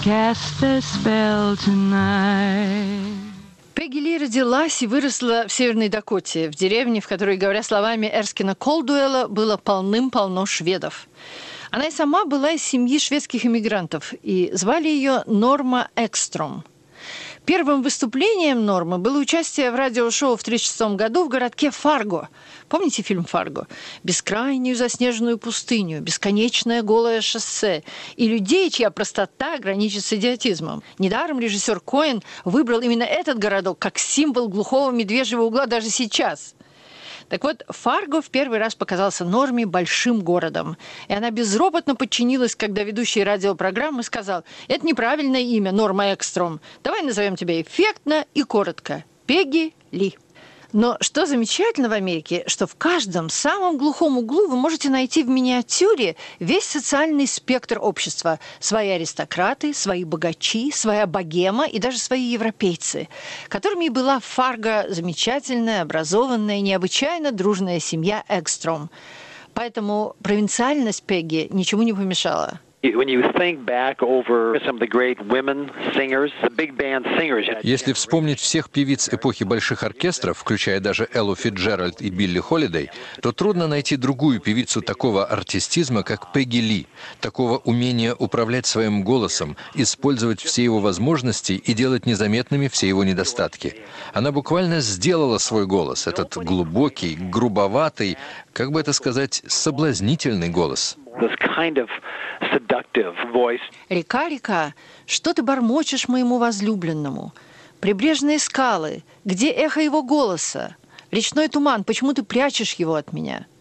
cast their spell tonight. Пегги Ли родилась и выросла в Северной Дакоте, в деревне, в которой, говоря словами Эрскина Колдуэлла, было полным-полно шведов. Она и сама была из семьи шведских иммигрантов, и звали ее Норма Экстром. Первым выступлением Нормы было участие в радиошоу в 1936 году в городке Фарго. Помните фильм «Фарго»? Бескрайнюю заснеженную пустыню, бесконечное голое шоссе и людей, чья простота граничит с идиотизмом. Недаром режиссер Коэн выбрал именно этот городок как символ глухого медвежьего угла даже сейчас. Так вот, Фарго в первый раз показался Норме большим городом. И она безропотно подчинилась, когда ведущий радиопрограммы сказал: «Это неправильное имя, Норма Экстром. Давай назовем тебя эффектно и коротко. Пегги Ли». Но что замечательно в Америке, что в каждом самом глухом углу вы можете найти в миниатюре весь социальный спектр общества. Свои аристократы, свои богачи, своя богема и даже свои европейцы, которыми и была в Фарго замечательная, образованная, необычайно дружная семья Экстром. Поэтому провинциальность Пегги ничему не помешала. Если вспомнить всех певиц эпохи больших оркестров, включая даже Эллу Фицджеральд и Билли Холидей, то трудно найти другую певицу такого артистизма, как Пегги Ли, такого умения управлять своим голосом, использовать все его возможности и делать незаметными все его недостатки. Она буквально сделала свой голос, этот глубокий, грубоватый, как бы это сказать, соблазнительный голос. «Река, река, что ты бормочешь моему возлюбленному? Прибрежные скалы, где эхо его голоса? Речной туман, почему ты прячешь его от меня?